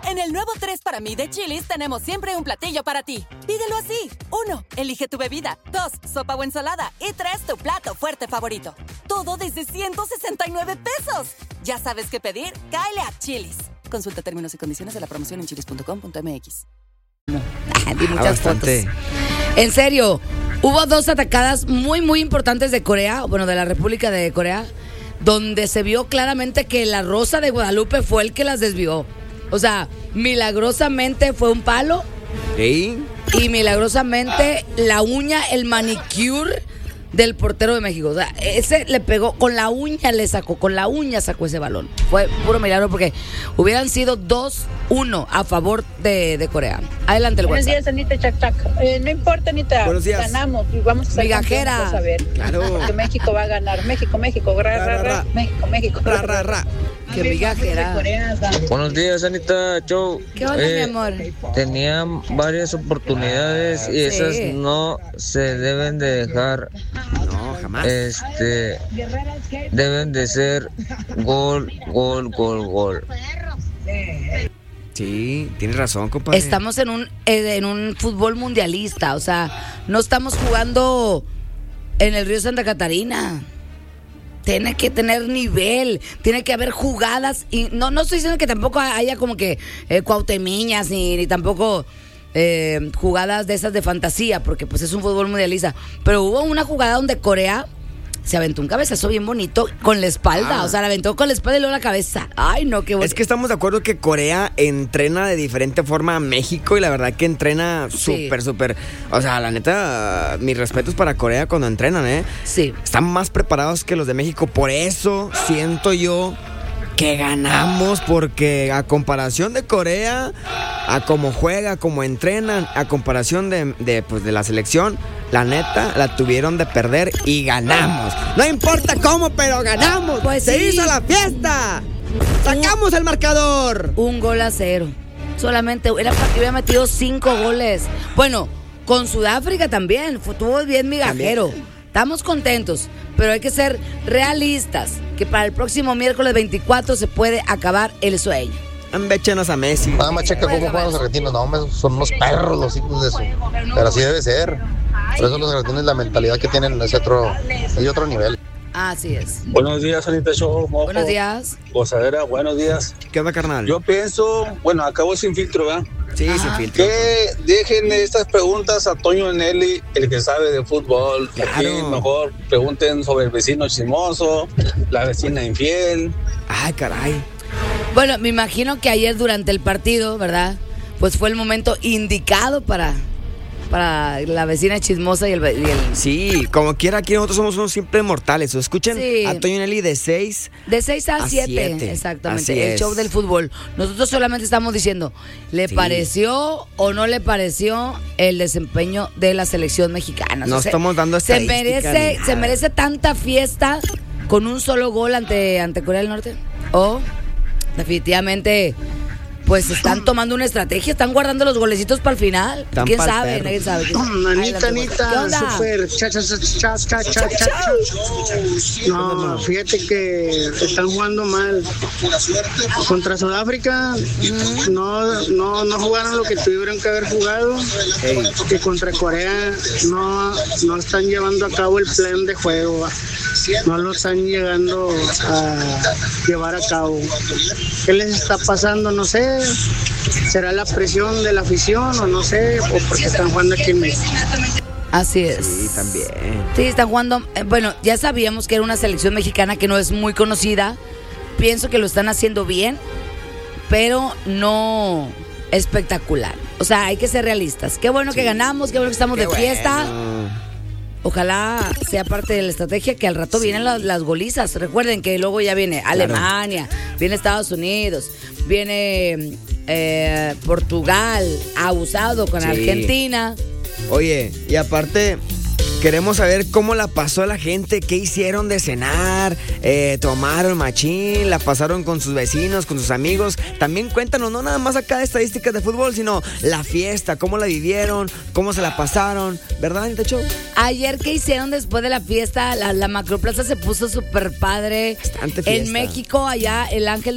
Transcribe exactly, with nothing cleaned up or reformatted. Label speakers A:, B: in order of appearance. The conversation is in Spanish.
A: En el nuevo tres para mí de Chili's tenemos siempre un platillo para ti. Pídelo así. Uno, elige tu bebida. Dos, sopa o ensalada. Y tres, tu plato fuerte favorito. Todo desde ciento sesenta y nueve pesos. ¿Ya sabes qué pedir? Cáele a Chili's. Consulta términos y condiciones de la promoción en chilis punto com punto m x.
B: Ah, vi muchas fotos. En serio, hubo dos atacadas muy, muy importantes de Corea, bueno, de la República de Corea, donde se vio claramente que la Rosa de Guadalupe fue el que las desvió. O sea, milagrosamente fue un palo.
C: ¿Sí?
B: Y milagrosamente la uña, el manicure del portero de México. O sea, ese le pegó, con la uña le sacó, con la uña sacó ese balón. Fue puro milagro porque hubieran sido dos uno a favor de, de Corea. Adelante el
D: Buenos
B: WhatsApp.
D: días, Anita Chac Chac. Eh, no importa, Anita.
C: Buenos días.
D: Ganamos y vamos a ser
B: Migajera.
D: campeones, vas a ver.
C: Claro.
D: Porque México va a ganar. México, México. Ra, ra, ra, ra. México, México.
C: Ra, ra, ra.
B: Qué migajera.
E: Buenos días, Anita Show.
B: ¿Qué onda,
E: Eh,
B: mi amor?
E: Tenían varias oportunidades y
B: Sí.
E: esas no se deben de dejar.
C: No, jamás.
E: Este, deben de ser gol, gol, gol, gol.
C: Sí, tienes razón, compadre.
B: Estamos en un, eh, en un fútbol mundialista, o sea, no estamos jugando en el río Santa Catarina. Tiene que tener nivel, tiene que haber jugadas. Y no, no estoy diciendo que tampoco haya como que eh, cuautemiñas ni, ni tampoco eh, jugadas de esas de fantasía, porque pues es un fútbol mundialista. Pero hubo una jugada donde Corea se aventó un cabezazo bien bonito con la espalda.
C: Ah.
B: O sea, la aventó con la espalda y luego la cabeza. Ay, no, qué bueno.
C: Es que estamos de acuerdo que Corea entrena de diferente forma a México y la verdad que entrena
B: Sí.
C: súper, súper. O sea, la neta, mis respetos para Corea cuando entrenan, ¿eh?
B: Sí.
C: Están más preparados que los de México. Por eso siento yo que ganamos, porque a comparación de Corea, a cómo juega, a cómo entrenan, a comparación de, de, pues, de la selección, la neta, la tuvieron de perder y ganamos. No importa cómo, pero ganamos.
B: Pues
C: ¡Se
B: sí.
C: hizo la fiesta! ¡Sacamos el marcador!
B: Un gol a cero. Solamente era para que hubiera metido cinco goles. Bueno, con Sudáfrica también. Fue, estuvo bien migajero. Estamos contentos, pero hay que ser realistas. Que para el próximo miércoles veinticuatro se puede acabar el sueño.
C: Échenos a Messi.
F: Nada más checa cómo juegan los argentinos. No, hombre, son unos perros los hijos de eso. Pero así debe ser. Por eso los argentinos, la mentalidad que tienen es otro, es otro nivel.
B: Así es.
G: Buenos días, Anita Show. Mojo.
B: Buenos días.
G: Gozadera, buenos días.
C: ¿Qué onda, carnal?
G: Yo pienso, bueno, acabo sin filtro, ¿verdad?
C: Sí,
B: Ajá.
C: sin filtro.
G: Que dejen estas preguntas a Toño Nelly, el que sabe de fútbol.
C: Claro.
G: Aquí mejor pregunten sobre el vecino chismoso, la vecina infiel.
C: Ay, caray.
B: Bueno, me imagino que ayer durante el partido, ¿verdad? Pues fue el momento indicado para, para la vecina chismosa y el... y el-
C: Sí, como quiera, aquí nosotros somos unos simples mortales. O escuchen
B: Sí.
C: a Toño Nelly de seis.
B: De seis a
C: A
B: siete,
C: siete.
B: exactamente,
C: Así
B: el
C: es.
B: show del fútbol. Nosotros solamente estamos diciendo, ¿le
C: Sí.
B: pareció o no le pareció el desempeño de la selección mexicana?
C: No
B: O sea,
C: estamos dando
B: se
C: estadística
B: merece,
C: ni nada.
B: se merece tanta fiesta con un solo gol ante, ante Corea del Norte. O definitivamente, pues están tomando una estrategia, están guardando los golecitos para el final.
C: Están
B: ¿Quién
C: pa'l
B: sabe?
C: perro.
B: Nadie sabe.
H: Anita,
B: Adelante, ¿qué
H: Anita,
B: onda?
H: super cha cha cha cha cha cha cha cha. No, fíjate que están jugando mal. Contra Sudáfrica no, no, no jugaron lo que tuvieron que haber jugado. Y contra Corea no, no están llevando a cabo el plan de juego. No lo están llegando a llevar a cabo. ¿Qué les está pasando? No sé. ¿Será la presión de la afición o no sé? O porque están jugando aquí en México.
B: Así es.
C: Sí, también.
B: Sí, están jugando. eh, bueno, ya sabíamos que era una selección mexicana que no es muy conocida. Pienso que lo están haciendo bien, pero no espectacular. O sea, hay que ser realistas. Qué bueno que ganamos, qué bueno que estamos
C: Qué
B: de fiesta.
C: bueno.
B: Ojalá sea parte de la estrategia que al rato vienen las, las golizas. Recuerden que luego ya viene Alemania, viene Estados Unidos, viene eh, Portugal, abusado con
C: Sí.
B: Argentina.
C: Oye, y aparte, queremos saber cómo la pasó la gente, qué hicieron de cenar, eh, tomaron machín, la pasaron con sus vecinos, con sus amigos. También cuéntanos, no nada más acá de estadísticas de fútbol, sino la fiesta, cómo la vivieron, cómo se la pasaron, ¿verdad, Anita Show?
B: Ayer, ¿qué hicieron después de la fiesta? La, la Macroplaza se puso súper padre.
C: Bastante
B: En
C: fiesta.
B: México, allá, el Ángel